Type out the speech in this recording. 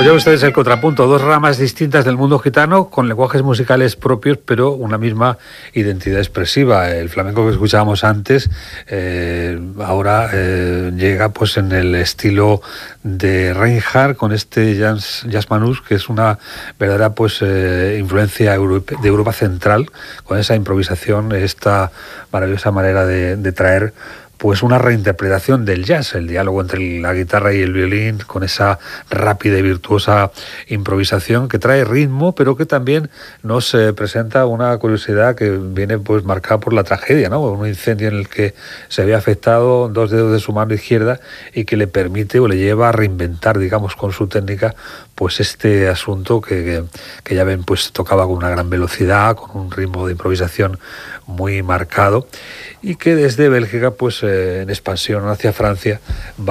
ya ustedes el contrapunto, dos ramas distintas del mundo gitano con lenguajes musicales propios, pero una misma identidad expresiva. El flamenco que escuchábamos antes ahora llega pues en el estilo de Reinhardt con este jazz manús, que es una verdadera pues influencia de Europa Central, con esa improvisación, esta maravillosa manera de traer pues una reinterpretación del jazz, el diálogo entre la guitarra y el violín, con esa rápida y virtuosa improvisación que trae ritmo, pero que también nos presenta una curiosidad que viene pues marcada por la tragedia, ¿no? Un incendio en el que se había afectado 2 dedos de su mano izquierda y que le permite o le lleva a reinventar, digamos, con su técnica, pues este asunto que ya ven, pues tocaba con una gran velocidad, con un ritmo de improvisación muy marcado, y que desde Bélgica, pues en expansión hacia Francia, va